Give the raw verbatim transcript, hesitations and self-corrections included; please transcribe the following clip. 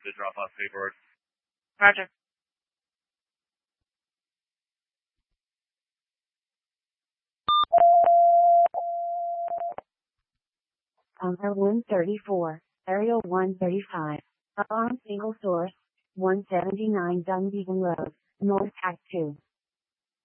the drop-off paperwork. Roger. Bunker one thirty-four, Aerial one thirty-five. Alarm single source, one seventy-nine Dunvegan Road, North Act two.